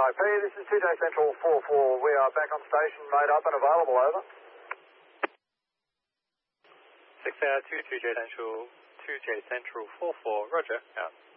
RIP, this is 2J Central 44. We are back on station, made up and available, over. 6 Air 2 2J Central 44, roger, out.